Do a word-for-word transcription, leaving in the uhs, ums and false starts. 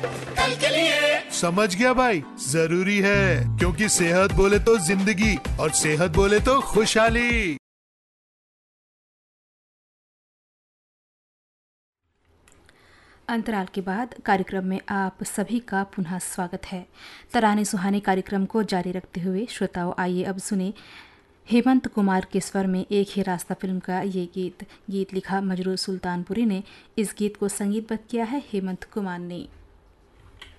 कल के लिए। समझ गया भाई, जरूरी है, क्योंकि सेहत बोले तो जिंदगी और सेहत बोले तो खुशहाली। अंतराल के बाद कार्यक्रम में आप सभी का पुनः स्वागत है। तराने सुहाने कार्यक्रम को जारी रखते हुए श्रोताओं, आइए अब सुने हेमंत कुमार के स्वर में एक ही रास्ता फिल्म का ये गीत। गीत लिखा मजरूर सुल्तानपुरी ने। इस गीत को संगीतबद्ध किया है हेमंत कुमार ने।